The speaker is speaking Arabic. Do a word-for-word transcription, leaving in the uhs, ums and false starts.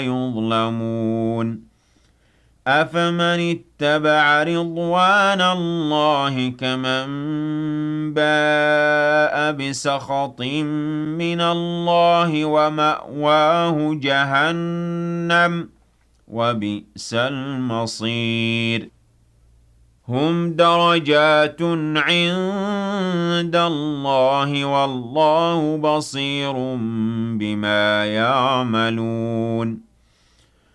يظلمون أفمن اتبع رضوان الله كمن باء بسخط من الله ومأواه جهنم وبئس المصير هم درجات عند الله والله بصير بما يعملون